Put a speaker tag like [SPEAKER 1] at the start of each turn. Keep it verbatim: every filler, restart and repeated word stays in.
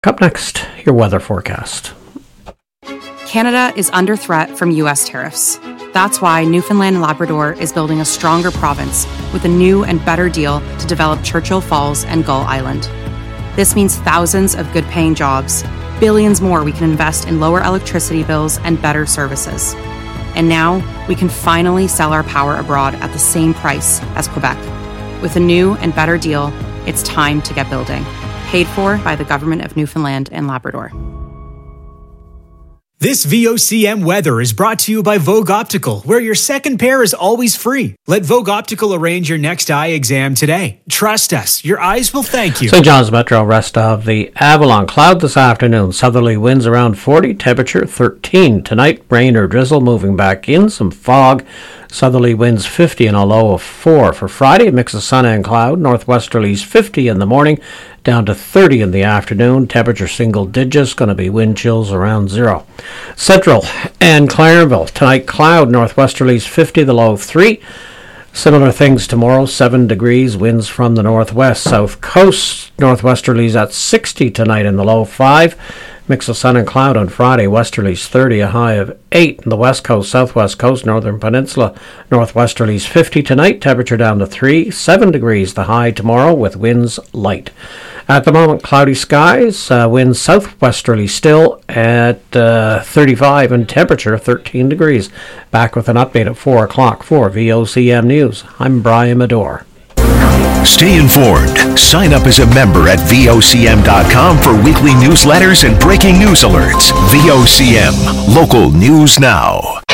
[SPEAKER 1] Up next, your weather forecast.
[SPEAKER 2] Canada is under threat from U S tariffs. That's why Newfoundland and Labrador is building a stronger province with a new and better deal to develop Churchill Falls and Gull Island. This means thousands of good-paying jobs, billions more we can invest in lower electricity bills and better services. And now we can finally sell our power abroad at the same price as Quebec. With a new and better deal, it's time to get building. Paid for by the Government of Newfoundland and Labrador.
[SPEAKER 3] This V O C M weather is brought to you by Vogue Optical, where your second pair is always free. Let Vogue Optical arrange your next eye exam today. Trust us, your eyes will thank you.
[SPEAKER 1] Saint John's Metro, rest of the Avalon. Cloud this afternoon. Southerly winds around forty, temperature thirteen. Tonight, rain or drizzle moving back in, some fog. Southerly winds fifty and a low of four. For Friday, a mix of sun and cloud. Northwesterlies fifty in the morning, down to thirty in the afternoon. Temperature single digits, going to be wind chills around zero. Central and Clarenville. Tonight, cloud. Northwesterlies fifty, the low three. Similar things tomorrow, seven degrees, winds from the northwest. South coast, northwesterlies at sixty tonight in the low five. Mix of sun and cloud on Friday, westerlies thirty, a high of eight. In the west coast, southwest coast, northern peninsula, northwesterlies fifty tonight, temperature down to three. seven degrees, the high tomorrow, with winds light. At the moment, cloudy skies, uh, winds southwesterly still at uh, thirty-five, and temperature thirteen degrees. Back with an update at four o'clock for V O C M News. I'm Brian Medore.
[SPEAKER 4] Stay informed. Sign up as a member at V O C M dot com for weekly newsletters and breaking news alerts. V O C M, local news now.